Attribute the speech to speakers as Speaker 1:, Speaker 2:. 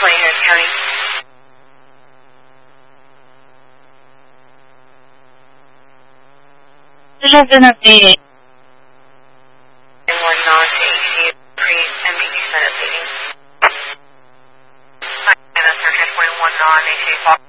Speaker 1: Harris County.
Speaker 2: Just an update.
Speaker 1: And one non-ACU pre-MDD Senate meeting. That's our 10.1 non-ACU.